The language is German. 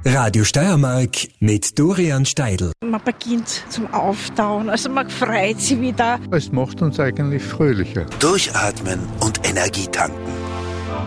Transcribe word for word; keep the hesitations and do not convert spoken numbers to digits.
Radio Steiermark mit Dorian Steidl. Man beginnt zum Auftauen, also man freut sich wieder. Es macht uns eigentlich fröhlicher. Durchatmen und Energie tanken.